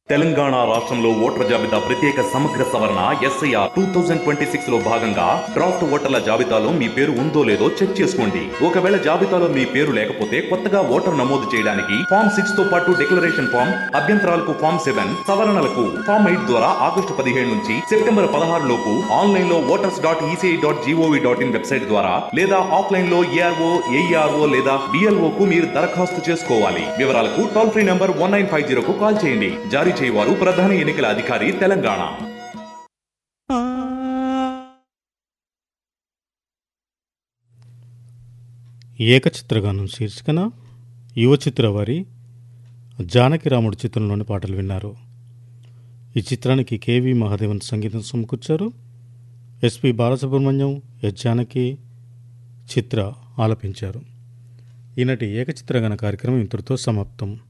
తెలంగాణ రాష్ట్రంలో ఓటర్ల జాబితా ప్రత్యేక సమగ్ర సవరణ SIR 2026 లో భాగంగా డ్రాఫ్ట్ ఓటర్ల జాబితాలో మీ పేరు ఉందో లేదో చెక్ చేసుకోండి. ఒకవేళ జాబితాలో మీ పేరు లేకపోతే కొత్తగా ఓటర్ నమోదు చేయడానికి ఫామ్ 6 తో పాటు డిక్లరేషన్ ఫామ్, అభ్యంతరాలకు ఫామ్ 7, సవరణలకు ఫామ్ 8 ద్వారా ఆగస్టు 17 నుంచి సెప్టెంబర్ 16 లోపు ఆన్లైన్ లో voters.eci.gov.in వెబ్సైట్ ద్వారా లేదా ఆఫ్లైన్ లో ARO, AERO లేదా BLO కు మీరు దరఖాస్తు చేసుకోవాలి. వివరాలకు టోల్ ఫ్రీ నంబర్ 1950 కు కాల్ చేయండి. జారీ చేయవారు ప్రధాన ఎన్నికల అధికారి తెలంగాణ. ఏకచిత్రగానం శీర్షికన యువ చిత్ర వారి జానకిరాముడు చిత్రంలోని పాటలు విన్నారు. ఈ చిత్రానికి KV మహాదేవన్ సంగీతం సమకూర్చారు. SP బాలసుబ్రహ్మణ్యం, జానకి, చిత్ర ఆలపించారు. ఈనాటి ఏకచిత్రగాన కార్యక్రమం ఇంతటితో సమాప్తం.